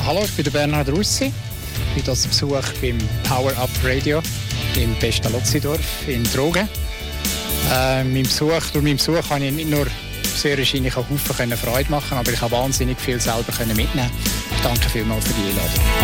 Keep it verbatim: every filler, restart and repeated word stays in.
Hallo, ich bin der Bernhard Russi. Ich bin zu Besuch beim Power Up Radio im Pestalozzi-Dorf in Trogen. Äh, mein Besuch, durch meinen Besuch konnte ich nicht nur sehr wahrscheinlich einen Haufen Freude machen, aber ich habe wahnsinnig viel selber mitnehmen. Danke vielmals für die Einladung.